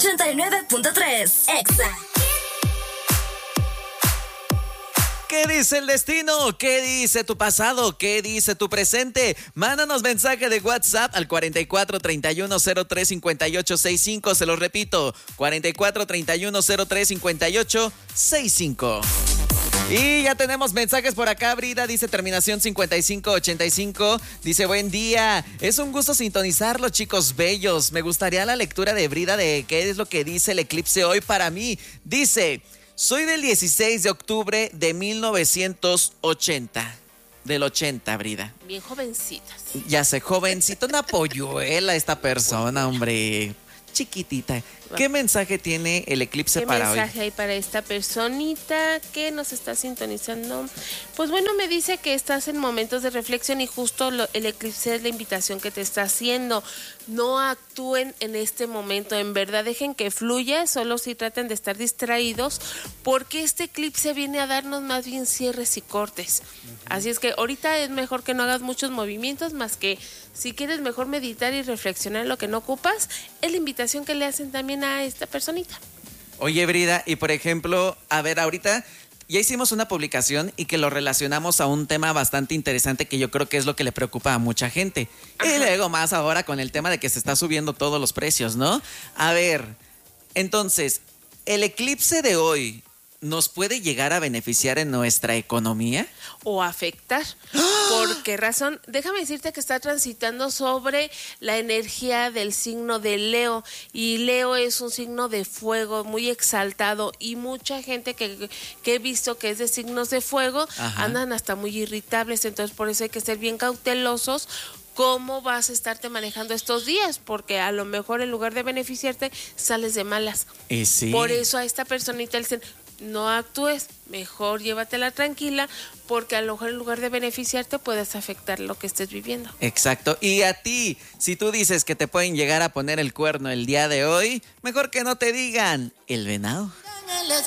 89.3 Exa. ¿Qué dice el destino? ¿Qué dice tu pasado? ¿Qué dice tu presente? Mándanos mensaje de WhatsApp al 44 31 03 58 65. Se los repito, 44 31 03 58 65. Y ya tenemos mensajes por acá. Brida dice terminación 5585. Dice buen día. Es un gusto sintonizarlos, chicos bellos. Me gustaría la lectura de Brida de qué es lo que dice el eclipse hoy para mí. Dice... Soy del 16 de octubre de 1980. Del 80, Brida. Bien jovencitas. Ya sé, jovencito, una polluela esta persona, hombre. Chiquitita. ¿Qué mensaje tiene el eclipse para hoy? ¿Qué mensaje hay para esta personita que nos está sintonizando? Pues bueno, me dice que estás en momentos de reflexión y justo el eclipse es la invitación que te está haciendo. No actúen en este momento, en verdad dejen que fluya, solo si traten de estar distraídos, porque este eclipse viene a darnos más bien cierres y cortes. Así es que ahorita es mejor que no hagas muchos movimientos, más que si quieres mejor meditar y reflexionar en lo que no ocupas, es la invitación que le hacen también a esta personita. Oye, Brida, y por ejemplo, a ver, ahorita ya hicimos una publicación y que lo relacionamos a un tema bastante interesante que yo creo que es lo que le preocupa a mucha gente. Ajá. Y luego más ahora con el tema de que se está subiendo todos los precios, ¿no? A ver, entonces, ¿el eclipse de hoy nos puede llegar a beneficiar en nuestra economía? O afectar. ¿Por qué razón? Déjame decirte que está transitando sobre la energía del signo de Leo, y Leo es un signo de fuego muy exaltado, y mucha gente que he visto que es de signos de fuego, ajá, andan hasta muy irritables, entonces por eso hay que ser bien cautelosos cómo vas a estarte manejando estos días, porque a lo mejor en lugar de beneficiarte sales de malas. Sí. Por eso a esta personita le dicen, no actúes, mejor llévatela tranquila, porque a lo mejor en lugar de beneficiarte puedes afectar lo que estés viviendo. Exacto. Y a ti, si tú dices que te pueden llegar a poner el cuerno el día de hoy, mejor que no te digan el venado.